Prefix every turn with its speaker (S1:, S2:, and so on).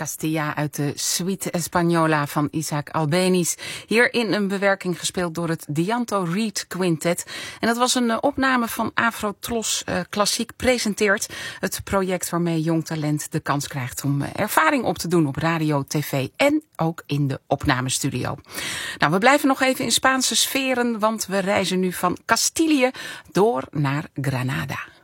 S1: Castilla uit de Suite Española van Isaac Albéniz. Hier in een bewerking gespeeld door het Dianto Reed Quintet. En dat was een opname van Afro Tros Klassiek presenteert. Het project waarmee jong talent de kans krijgt om ervaring op te doen op radio, tv en ook in de opnamestudio. Nou, we blijven nog even in Spaanse sferen, want we reizen nu van Castilië door naar Granada.